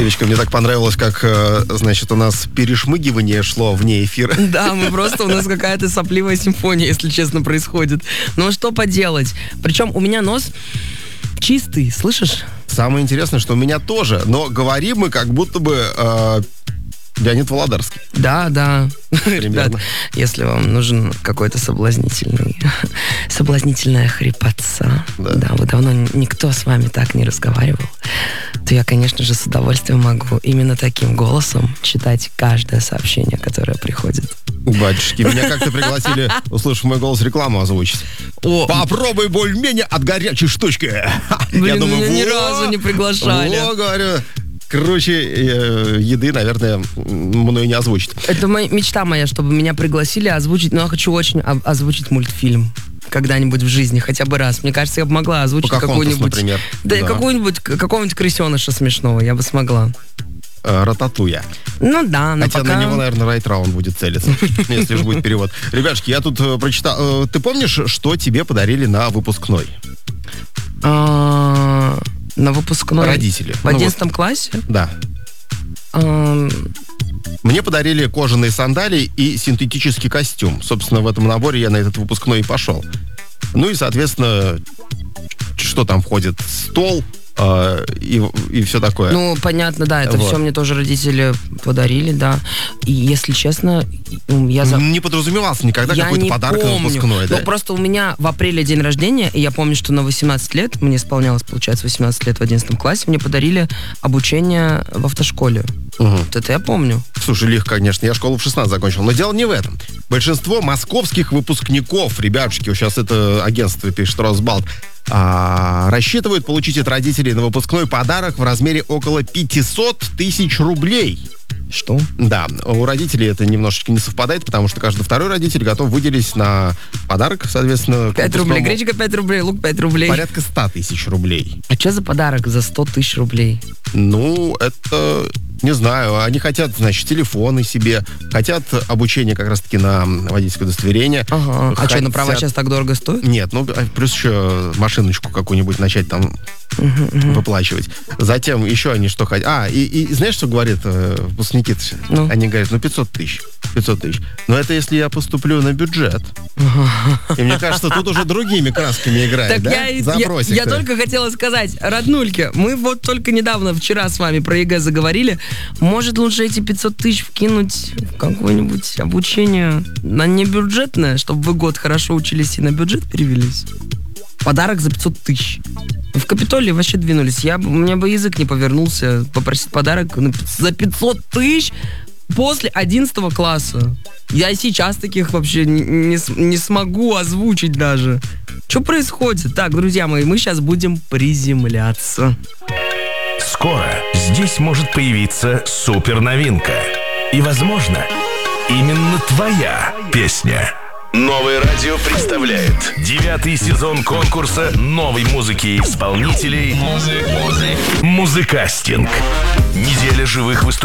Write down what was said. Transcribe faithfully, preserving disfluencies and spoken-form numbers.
Евечка, мне так понравилось, как, значит, у нас перешмыгивание шло вне эфира. Да, мы просто, у нас какая-то сопливая симфония, если честно, происходит. Но что поделать? Причем у меня нос чистый, слышишь? Самое интересное, что у меня тоже, но говорим мы как будто бы э, Леонид Володарский. Да, да. Примерно. Ребят, если вам нужен какой-то соблазнительный, соблазнительная хрипотца, да. да, вы давно никто с вами так не разговаривал, то я, конечно же, с удовольствием могу именно таким голосом читать каждое сообщение, которое приходит. Батюшки, меня как-то пригласили, услышав мой голос, рекламу озвучить. О, попробуй более-менее от горячей штучки. Блин, я думаю, меня ни во, разу не приглашали. Во, говорю, круче э, еды, наверное, мной не озвучить. Это моя, мечта моя, чтобы меня пригласили озвучить, но я хочу очень озвучить мультфильм. Когда-нибудь в жизни, хотя бы раз. Мне кажется, я бы могла озвучить какую-нибудь... например. Да, да. какую-нибудь, какого-нибудь крысеныша смешного, я бы смогла. Рататуя. Ну да, но Хотя пока... на него, наверное, Райт-Раун будет целиться, если же будет перевод. Ребятушки, я тут прочитал... Ты помнишь, что тебе подарили на выпускной? На выпускной? Родители. В одиннадцатом классе? Да. Мне подарили кожаные сандалии и синтетический костюм. Собственно, в этом наборе я на этот выпускной и пошел. Ну и, соответственно, что там входит? Стол э, и, и все такое. Ну, понятно, да, это вот. все мне тоже родители подарили, да. И, если честно, я... За... Не подразумевался никогда я какой-то подарок помню. на выпускной, да? Ну, просто у меня в апреле день рождения, и я помню, что на восемнадцать лет, мне исполнялось, получается, восемнадцать лет в одиннадцатом классе, мне подарили обучение в автошколе. Угу. Вот это я помню. Слушай, легко, конечно, я школу в шестнадцать закончил, но дело не в этом. Большинство московских выпускников, ребятушки, сейчас это агентство пишет, Росбалт, а, рассчитывают получить от родителей на выпускной подарок в размере около пятьсот тысяч рублей. Что? Да, у родителей это немножечко не совпадает, потому что каждый второй родитель готов выделить на подарок, соответственно... пять рублей, гречка пять рублей, лук пять рублей. Порядка сто тысяч рублей. А что за подарок за сто тысяч рублей? Ну, это... Не знаю, они хотят, значит, телефоны себе, хотят обучение как раз-таки на водительское удостоверение. Ага. Хотят... А что, на права сейчас так дорого стоят? Нет, ну, плюс еще машиночку какую-нибудь начать там uh-huh, uh-huh. выплачивать. Затем еще они что хотят... А, и, и знаешь, что говорят э, выпускники? Ну? Они говорят, ну, пятьсот тысяч. пятьсот тысяч. Но это если я поступлю на бюджет. Uh-huh. И мне кажется, тут уже другими красками играет, так да? Я, я, я только хотела сказать, роднульки, мы вот только недавно, вчера с вами про ЕГЭ заговорили. Может, лучше эти пятьсот тысяч вкинуть в какое-нибудь обучение на небюджетное, чтобы вы год хорошо учились и на бюджет перевелись? Подарок за пятьсот тысяч. В Капитолии вообще двинулись. Я, у меня бы язык не повернулся попросить подарок за пятьсот тысяч после одиннадцатого класса. Я сейчас таких вообще не, не, не смогу озвучить даже. Что происходит? Так, друзья мои, мы сейчас будем приземляться. Скоро здесь может появиться суперновинка. И, возможно, именно твоя песня. Новое радио представляет девятый сезон конкурса новой музыки и исполнителей «Музыкастинг». Неделя живых выступлений.